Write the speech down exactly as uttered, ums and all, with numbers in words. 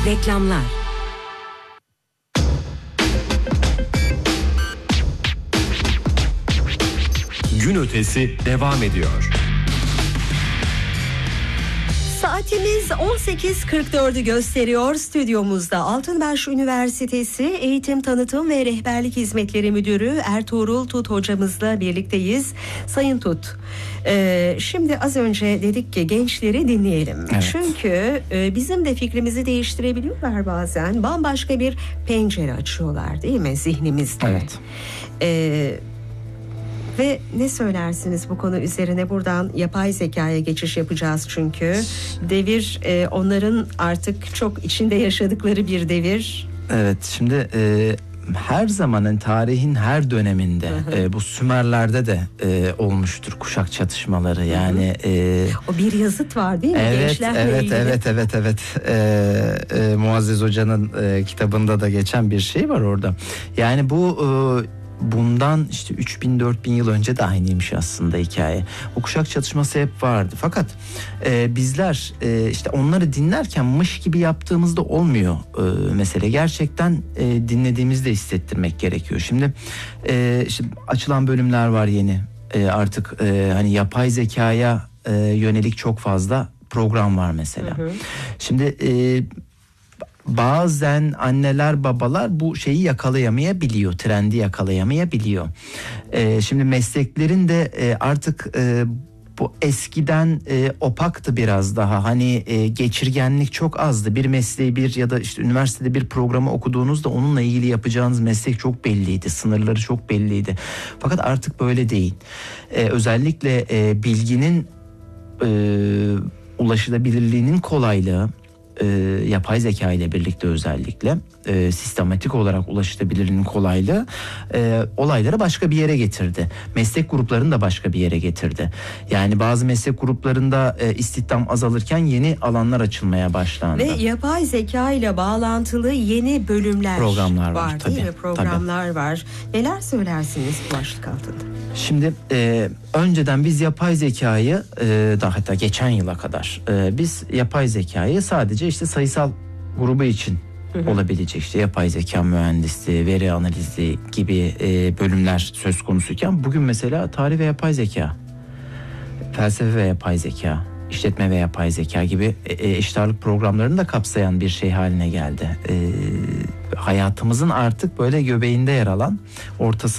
Reklamlar. Gün ötesi devam ediyor. Saatimiz on sekiz kırk dördü gösteriyor. Stüdyomuzda Altınbaş Üniversitesi Eğitim Tanıtım ve Rehberlik Hizmetleri Müdürü Ertuğrul Tut hocamızla birlikteyiz. Sayın Tut, e, şimdi az önce dedik ki gençleri dinleyelim. Evet. Çünkü e, bizim de fikrimizi değiştirebiliyorlar bazen. Bambaşka bir pencere açıyorlar, değil mi, zihnimizde? Evet. Evet. Ve ne söylersiniz bu konu üzerine? Buradan yapay zekaya geçiş yapacağız çünkü. Devir e, onların artık çok içinde yaşadıkları bir devir. Evet, şimdi e, her zamanın, tarihin her döneminde e, bu Sümerler'de de e, olmuştur kuşak çatışmaları. Yani e, o bir yazıt var değil mi? Evet, Gençlerle evet, ilgili. evet, evet, evet. E, e, Muazzez Hoca'nın e, kitabında da geçen bir şey var orada. Yani bu e, bundan işte üç bin dört bin yıl önce de aynıymış aslında hikaye. O kuşak çatışması hep vardı. Fakat e, bizler e, işte onları dinlerken mış gibi yaptığımızda olmuyor e, mesele. Gerçekten e, dinlediğimizde hissettirmek gerekiyor. Şimdi e, işte açılan bölümler var yeni. E, artık e, hani yapay zekaya e, yönelik çok fazla program var mesela. Hı hı. Şimdi e, bazen anneler babalar bu şeyi yakalayamayabiliyor, trendi yakalayamayabiliyor. Ee, şimdi mesleklerin de e, artık e, bu eskiden e, opaktı biraz daha, hani e, geçirgenlik çok azdı. Bir mesleği bir ya da işte üniversitede bir programı okuduğunuzda onunla ilgili yapacağınız meslek çok belliydi, sınırları çok belliydi. Fakat artık böyle değil. E, özellikle e, bilginin e, ulaşılabilirliğinin kolaylığı, E, yapay zeka ile birlikte özellikle e, sistematik olarak ulaşılabilirliğinin kolaylığı e, olayları başka bir yere getirdi. Meslek gruplarını da başka bir yere getirdi. Yani bazı meslek gruplarında e, istihdam azalırken yeni alanlar açılmaya başlandı. Ve yapay zeka ile bağlantılı yeni bölümler programlar var, var tabii, değil mi? Programlar tabii. var. Neler söylersiniz bu başlık altında? Şimdi e, önceden biz yapay zekayı e, daha hatta geçen yıla kadar e, biz yapay zekayı sadece işte sayısal grubu için hı hı. olabilecek işte yapay zeka mühendisliği, veri analizi gibi e, bölümler söz konusuyken bugün mesela tarih ve yapay zeka, felsefe ve yapay zeka, işletme ve yapay zeka gibi e, eşit ağırlık programlarını da kapsayan bir şey haline geldi. E, hayatımızın artık böyle göbeğinde yer alan, ortasında